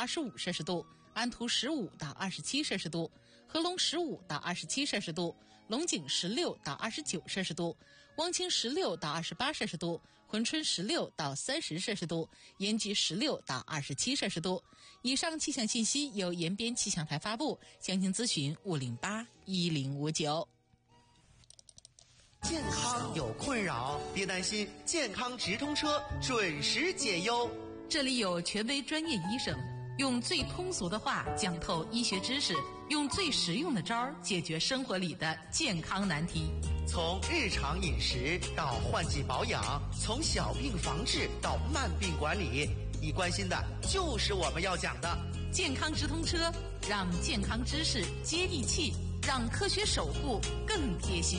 25摄氏度，安图15到27摄氏度，合龙15到27摄氏度，龙井16到29摄氏度，汪清16到28摄氏度，珲春16到30摄氏度，延吉16到27摄氏度。以上气象信息由延边气象台发布，详情咨询508-1059。 健康有困扰，别担心，健康直通车准时解忧。 这里有权威专业医生，用最通俗的话讲透医学知识，用最实用的招解决生活里的健康难题。 从日常饮食到换季保养，从小病防治到慢病管理，你关心的就是我们要讲的健康直通车，让健康知识接地气，让科学守护更贴心。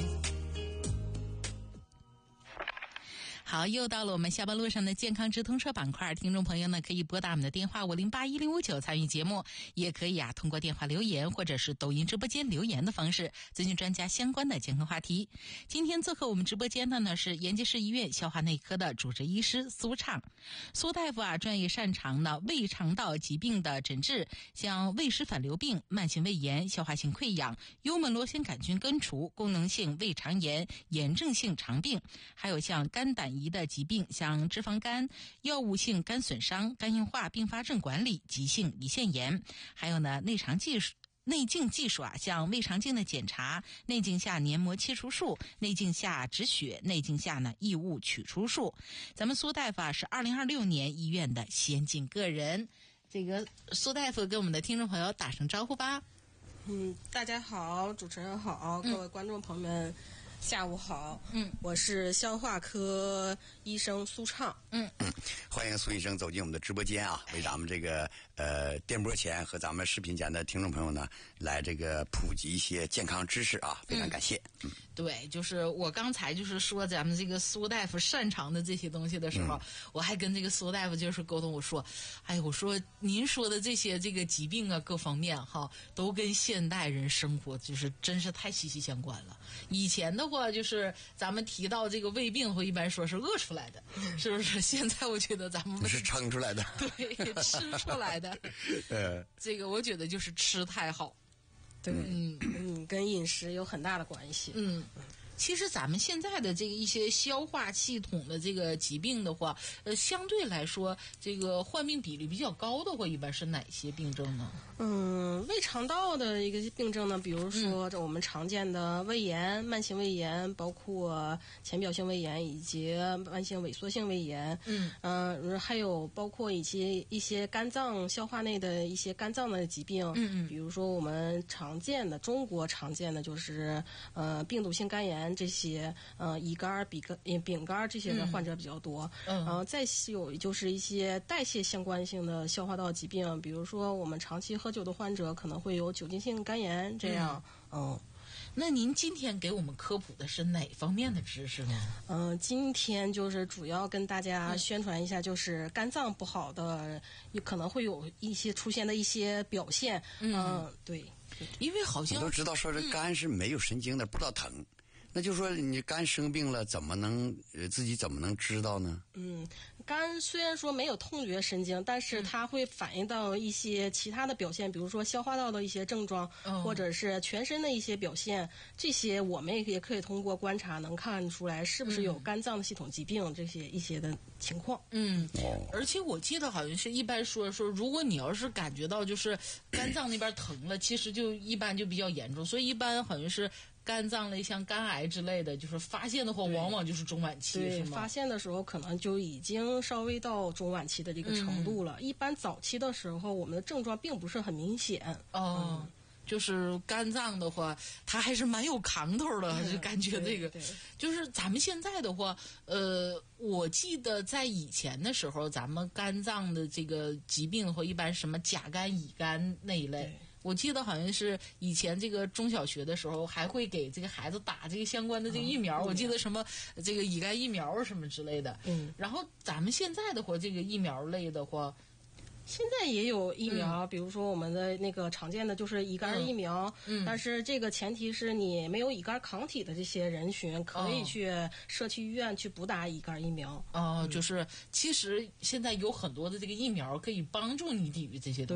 好，又到了我们下班路上的健康直通车板块，听众朋友呢可以拨打我们的电话508-1059参与节目，也可以通过电话留言或者是抖音直播间留言的方式咨询专家相关的健康话题。今天做客我们直播间的呢是延吉市医院消化内科的主治医师苏畅。苏大夫专业擅长呢胃肠道疾病的诊治，像胃食反流病、慢性胃炎、消化性溃疡、幽门螺旋杆菌根除、功能性胃肠炎、炎症性肠病，还有像肝胆胰的疾病，像脂肪肝、药物性肝损伤、肝硬化并发症管理、急性胰腺炎，还有呢内镜技术像胃肠镜的检查、内镜下黏膜切除术、内镜下止血、内镜下呢异物取出术。咱们苏大夫是2026年医院的先进个人。这个苏大夫跟我们的听众朋友打声招呼吧。 大家好，主持人好，各位观众朋友们下午好。我是消化科医生苏畅。 欢迎苏医生走进我们的直播间为咱们这个电波前和咱们视频前的听众朋友呢来这个普及一些健康知识非常感谢。 对，就是我刚才就是说咱们这个苏大夫擅长的这些东西的时候，我还跟这个苏大夫就是沟通，我说您说的这些这个疾病各方面都跟现代人生活就是真是太息息相关了。以前的话就是咱们提到这个胃病会一般说是饿出来的，是不是？现在我觉得咱们是撑出来的， 对，吃出来的。这个我觉得就是吃太好。 对，跟饮食有很大的关系。 其实咱们现在的这个一些消化系统的这个疾病的话，相对来说，这个患病比例比较高的话，一般是哪些病症呢？ 胃肠道的一个病症呢，比如说我们常见的胃炎、慢性胃炎，包括浅表性胃炎以及慢性萎缩性胃炎。还有包括一些肝脏消化内的一些肝脏的疾病。比如说我们中国常见的就是病毒性肝炎。这些乙肝、丙肝这些的患者比较多。再有就是一些代谢相关性的消化道疾病，比如说我们长期喝酒的患者可能会有酒精性肝炎这样。 那您今天给我们科普的是哪方面的知识呢？ 今天就是主要跟大家宣传一下，就是肝脏不好的可能会有一些出现的一些表现。对， 因为好像我都知道说这肝是没有神经的，不知道疼。那就说你肝生病了，自己怎么能知道呢？ 肝虽然说没有痛觉神经，但是它会反映到一些其他的表现，比如说消化道的一些症状，或者是全身的一些表现。这些我们也可以通过观察能看出来是不是有肝脏系统疾病这些一些的情况。 而且我记得好像是一般说，如果你要是感觉到就是肝脏那边疼了，其实就一般就比较严重，所以一般好像是肝脏类像肝癌之类的，就是发现的话往往就是中晚期，是吗？ 发现的时候可能就已经稍微到中晚期的这个程度了。一般早期的时候我们的症状并不是很明显。 就是肝脏的话它还是蛮有扛头的，就感觉这个就是咱们现在的话我记得在以前的时候咱们肝脏的这个疾病的话一般什么甲肝乙肝那一类，我记得好像是以前这个中小学的时候还会给这个孩子打这个相关的这个疫苗，我记得什么这个乙肝疫苗什么之类的。然后咱们现在的话这个疫苗类的话现在也有疫苗，比如说我们的那个常见的就是乙肝疫苗，但是这个前提是你没有乙肝抗体的这些人群可以去社区医院去补打乙肝疫苗。 就是其实现在有很多的这个疫苗可以帮助你抵御这些东西。